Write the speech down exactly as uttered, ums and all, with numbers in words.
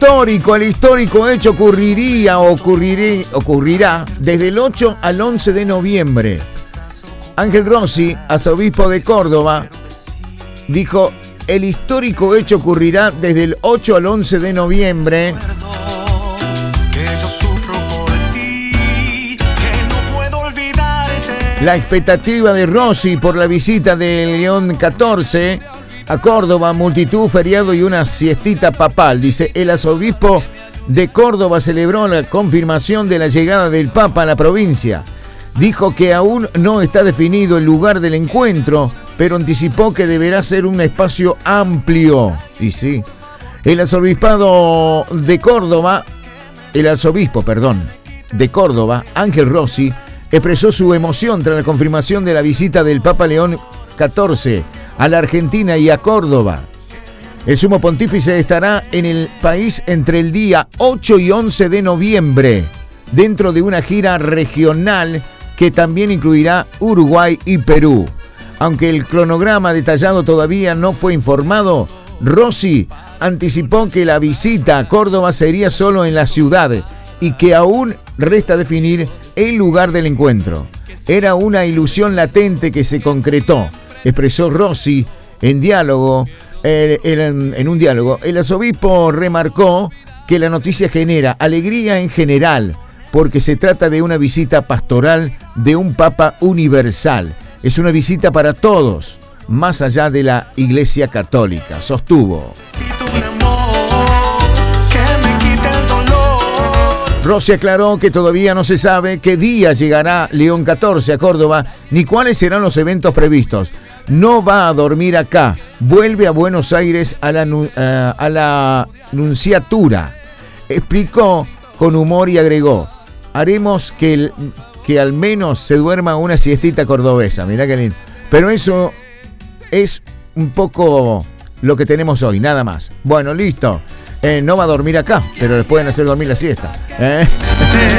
histórico, el histórico hecho ocurriría, ocurriré, ocurrirá desde el ocho al once de noviembre. Ángel Rossi, arzobispo de Córdoba, dijo: el histórico hecho ocurrirá desde el ocho al once de noviembre. La expectativa de Rossi por la visita de León catorce a Córdoba, multitud, feriado y una siestita papal. Dice, el arzobispo de Córdoba celebró la confirmación de la llegada del Papa a la provincia. Dijo que aún no está definido el lugar del encuentro, pero anticipó que deberá ser un espacio amplio. Y sí, el arzobispado de Córdoba, el arzobispo, perdón, de Córdoba, Ángel Rossi, expresó su emoción tras la confirmación de la visita del Papa León catorce a la Argentina y a Córdoba. El sumo pontífice estará en el país entre el día ocho y once de noviembre, dentro de una gira regional que también incluirá Uruguay y Perú. Aunque el cronograma detallado todavía no fue informado, Rossi anticipó que la visita a Córdoba sería solo en la ciudad y que aún resta definir el lugar del encuentro. Era una ilusión latente que se concretó, expresó Rossi en diálogo, eh, en, en un diálogo. El arzobispo remarcó que la noticia genera alegría en general, porque se trata de una visita pastoral de un Papa universal. Es una visita para todos, más allá de la Iglesia Católica, sostuvo. Rossi aclaró que todavía no se sabe qué día llegará León catorce a Córdoba, ni cuáles serán los eventos previstos. No va a dormir acá, vuelve a Buenos Aires a la, uh, a la nunciatura. Explicó con humor y agregó, haremos que, el, que al menos se duerma una siestita cordobesa. Mirá qué lindo. Pero eso es un poco lo que tenemos hoy, nada más. Bueno, listo. Eh, no va a dormir acá, pero le pueden hacer dormir la siesta. ¿Eh?